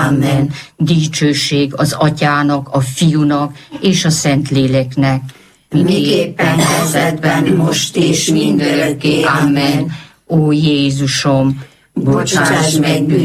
Amen. Dicsőség az Atyának, a Fiúnak és a Szentléleknek. Miképpen kezdetben, most és mindörökké. Amen. Ó Jézusom, Bocsáss meg